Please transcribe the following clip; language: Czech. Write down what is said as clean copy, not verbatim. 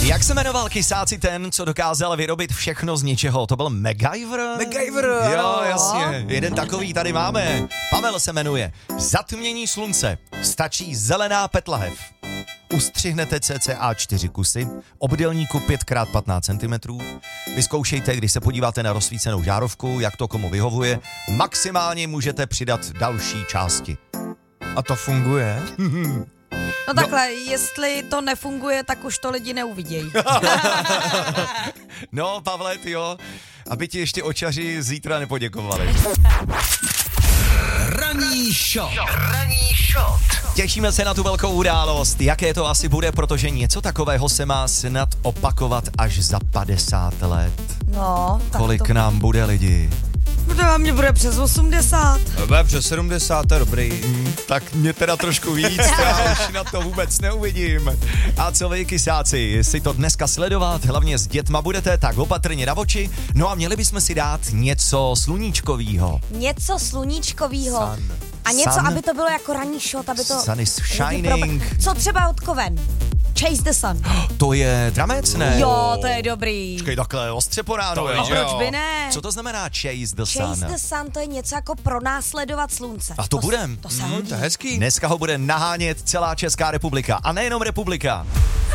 Jak se jmenoval kysáci ten, co dokázal vyrobit všechno z ničeho? To byl MacGyver? Jo, jasně. Jeden takový tady máme. Pavel se jmenuje. Zatmění slunce. Stačí zelená petlahev. Ustřihnete cca 4 kusy, obdélníku 5x15 cm. Vyzkoušejte, když se podíváte na rozsvícenou žárovku, jak to komu vyhovuje. Maximálně můžete přidat další části. A to funguje? No takhle, jestli to nefunguje, tak už to lidi neuvidějí. No, Pavle, jo, aby ti ještě očaři zítra nepoděkovali. Ranní shot. Těšíme se na tu velkou událost. Jaké to asi bude, protože něco takového se má snad opakovat až za 50 let. No, tak Kolik to... nám bude lidi? A mě bude přes 80. Bude přes 70, to je dobrý. Tak mě teda trošku víc, já už na to vůbec neuvidím. A co vy, kysáci, jestli to dneska sledovat, hlavně s dětma budete, tak opatrně na oči. No a měli bychom si dát něco sluníčkovýho. Něco sluníčkovýho. Sun. A něco, Sun. aby to bylo jako ranní shot, aby to... Sun is lidi shining. Co třeba od Koven? Chase the Sun. To je dramec, ne? Jo, to je dobrý. Počkej, takhle ostře po ránu, To je, jo. A proč by ne? Co to znamená chase the Chase sun? the Sun, to je něco jako pronásledovat slunce. A to budem. To se hodí. To je hezký. Dneska ho bude nahánět celá Česká republika. A nejenom republika.